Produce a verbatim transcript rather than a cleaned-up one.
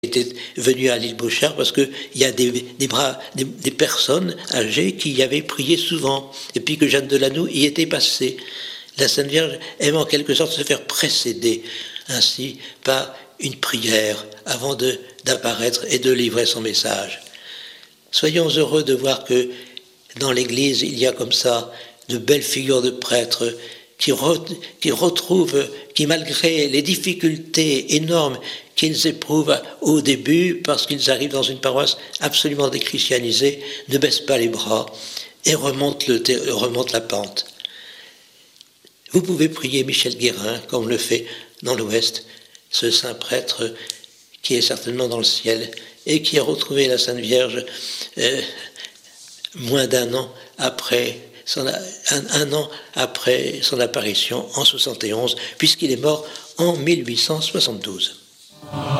était venu à l'île Bouchard parce qu'il y a des, des, bras, des, des personnes âgées qui y avaient prié souvent, et puis que Jeanne de Lanoux y était passée. La Sainte Vierge aime en quelque sorte se faire précéder ainsi par une prière avant de, d'apparaître et de livrer son message. Soyons heureux de voir que dans l'Église, il y a comme ça de belles figures de prêtres qui, re, qui retrouvent, qui malgré les difficultés énormes qu'ils éprouvent au début, parce qu'ils arrivent dans une paroisse absolument déchristianisée, ne baissent pas les bras et remontent, le, remontent la pente. Vous pouvez prier Michel Guérin, comme le fait dans l'Ouest, ce saint prêtre qui est certainement dans le ciel et qui a retrouvé la Sainte Vierge euh, moins d'un an après son, un, un an après son apparition en soixante et onze, puisqu'il est mort en mille huit cent soixante-douze.